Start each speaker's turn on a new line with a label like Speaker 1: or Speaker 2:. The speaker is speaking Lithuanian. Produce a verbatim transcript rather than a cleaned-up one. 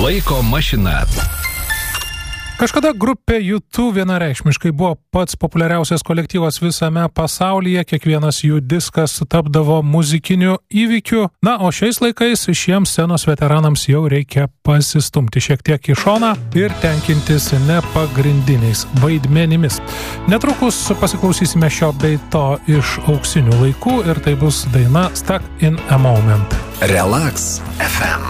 Speaker 1: Laiko mašina.
Speaker 2: Kažkada grupė U two vienareikšmiškai buvo pats populiariausias kolektyvas visame pasaulyje, kiekvienas jų diskas tapdavo muzikiniu įvykiu. Na, o šiais laikais šiems scenos veteranams jau reikia pasistumti šiek tiek į šoną ir tenkintis ne pagrindiniais vaidmenimis. Netrukus pasiklausysime šio bei to iš auksinių laikų ir tai bus daina Stuck in a Moment.
Speaker 1: Relax F M.